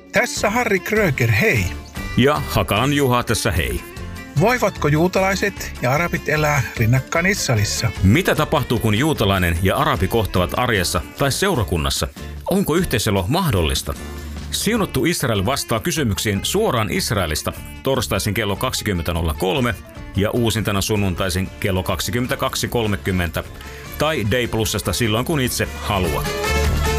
Tässä Harri Kröger, hei. Ja Hakaan Juha tässä hei. Voivatko juutalaiset ja arabit elää rinnakkain Israelissa? Mitä tapahtuu, kun juutalainen ja arabi kohtavat arjessa tai seurakunnassa? Onko yhteiselo mahdollista? Siunattu Israel vastaa kysymyksiin suoraan Israelista torstaisin kello 20.03 ja uusintana sunnuntaisin kello 22.30 tai Day Plusasta silloin kun itse haluat.